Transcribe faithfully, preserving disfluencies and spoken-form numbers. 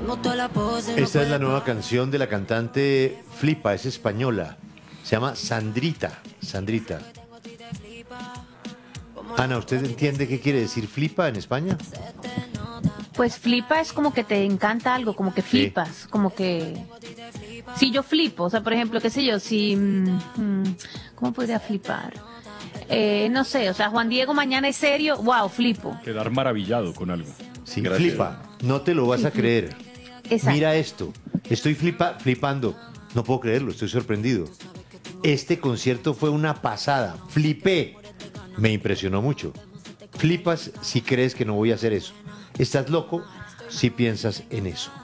Esta es la nueva canción de la cantante Flipa, es española. Se llama Sandrita. Sandrita. Ana, ¿usted entiende qué quiere decir flipa en España? Pues flipa es como que te encanta algo, como que flipas, sí. Como que... Si yo flipo, o sea, por ejemplo, qué sé yo, si... Mm, ¿Cómo podría flipar? Eh, no sé, o sea, Juan Diego mañana es serio, wow, flipo. Quedar maravillado con algo. Sí, gracias. Flipa, no te lo vas a creer. Exacto. Mira esto, estoy flipa, flipando, no puedo creerlo, estoy sorprendido. Este concierto fue una pasada, flipé, me impresionó mucho. Flipas si crees que no voy a hacer eso. Estás loco si piensas en eso.